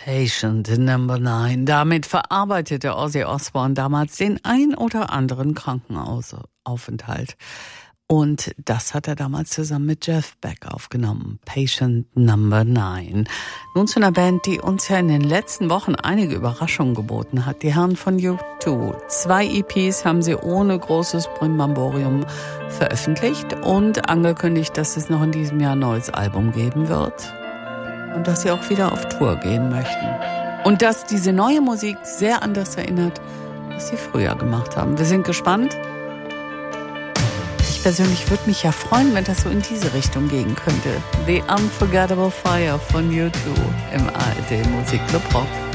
Patient Number 9. Damit verarbeitete Ozzy Osbourne damals den ein oder anderen Krankenaufenthalt. Und das hat er damals zusammen mit Jeff Beck aufgenommen. Patient Number 9. Nun zu einer Band, die uns ja in den letzten Wochen einige Überraschungen geboten hat. Die Herren von U2. 2 EPs haben sie ohne großes Brimborium veröffentlicht und angekündigt, dass es noch in diesem Jahr ein neues Album geben wird. Und dass sie auch wieder auf Tour gehen möchten. Und dass diese neue Musik sehr an das erinnert, was sie früher gemacht haben. Wir sind gespannt. Ich persönlich würde mich ja freuen, wenn das so in diese Richtung gehen könnte. The Unforgettable Fire von U2 im ARD Musikclub Rock.